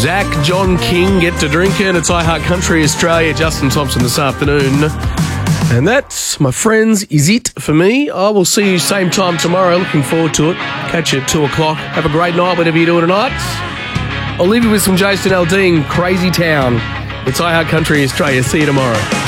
Zach, John King get to drink it. It's iHeart Country Australia. Justin Thompson this afternoon. And that, my friends, is it for me. I will see you same time tomorrow. Looking forward to it. Catch you at 2 o'clock. Have a great night, whatever you do tonight. I'll leave you with some Jason Aldean, Crazy Town. It's iHeart Country Australia. See you tomorrow.